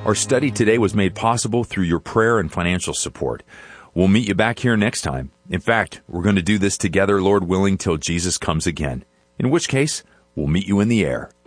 Our study today was made possible through your prayer and financial support. We'll meet you back here next time. In fact, we're going to do this together, Lord willing, till Jesus comes again. In which case, we'll meet you in the air.